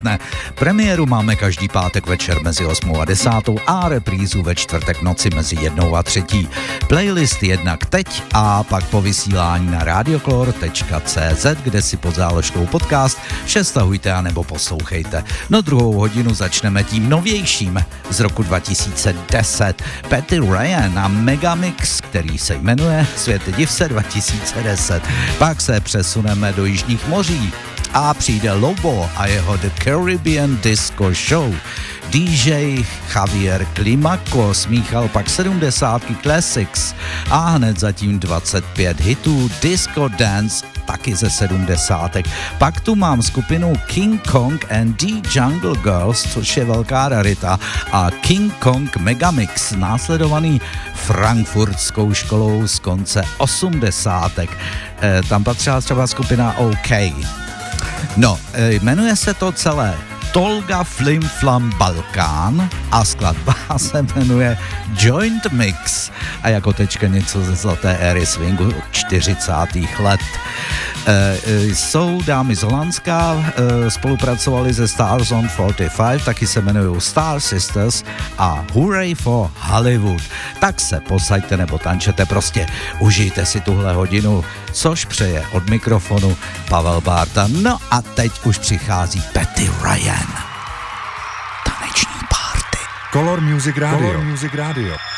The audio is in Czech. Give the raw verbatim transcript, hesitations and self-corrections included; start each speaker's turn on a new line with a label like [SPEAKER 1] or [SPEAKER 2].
[SPEAKER 1] Ne, premiéru máme každý pátek večer mezi osmou a desátou a reprízu ve čtvrtek v noci mezi jednou a třetí. Playlist jednak teď a pak po vysílání na radioklor tečka cé zet, kde si pod záložkou podcast vše stahujte a nebo poslouchejte. No druhou hodinu začneme tím novějším z roku dva tisíce deset. Patty Ryan a Megamix, který se jmenuje Svět div se dva tisíce deset. Pak se přesuneme do jižních moří a přijde Lobo a jeho The Caribbean Disco Show. dý džej Javier Climaco smíchal pak sedmdesátky Classics a hned zatím dvacet pět hitů Disco Dance taky ze sedmdesátek. Pak tu mám skupinu King Kong and the Jungle Girls, což je velká rarita, a King Kong Megamix, následovaný frankfurtskou školou z konce osmdesátek. E, tam patřila třeba skupina OK. No, jmenuje se to celé Tolga Flim Flam Balkán a skladba se jmenuje Joint Mix a jako tečka něco ze zlaté éry swingu čtyřicátých let. E, jsou dámy z Holandska, e, spolupracovali se Stars on čtyřicet pět, taky se jmenují Star Sisters a Hooray for Hollywood. Tak se posaďte nebo tančete, prostě užijte si tuhle hodinu, což přeje od mikrofonu Pavel Bárta. No a teď už přichází Patty Ryan. Taneční party.
[SPEAKER 2] Color Music Radio. Color Music Radio.